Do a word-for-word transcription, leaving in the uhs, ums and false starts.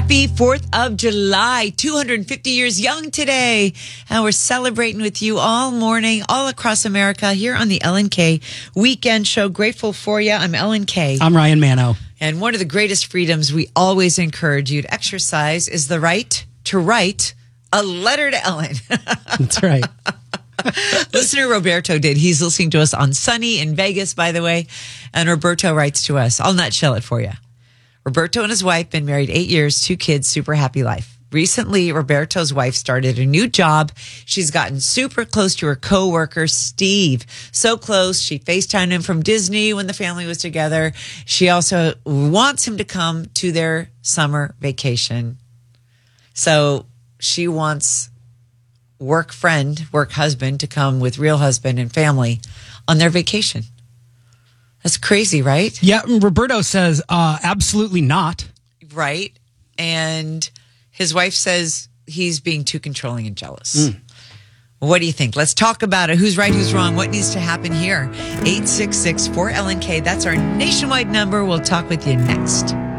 Happy fourth of July, two hundred fifty years young today. And we're celebrating with you all morning, all across America here on the Ellen K Weekend Show. Grateful for you. I'm Ellen K. I'm Ryan Manno. And one of the greatest freedoms we always encourage you to exercise is the right to write a letter to Ellen. That's right. Listener Roberto did. He's listening to us on Sunny in Vegas, by the way. And Roberto writes to us. I'll nutshell it for you. Roberto and his wife been married eight years, two kids, super happy life. Recently, Roberto's wife started a new job. She's gotten super close to her coworker, Steve. So close, she FaceTimed him from Disney when the family was together. She also wants him to come to their summer vacation. So she wants work friend, work husband to come with real husband and family on their vacation. That's crazy, right? Yeah, Roberto says, uh, absolutely not. Right. And his wife says he's being too controlling and jealous. Mm. What do you think? Let's talk about it. Who's right, who's wrong? What needs to happen here? eight six six, four L N K. That's our nationwide number. We'll talk with you next.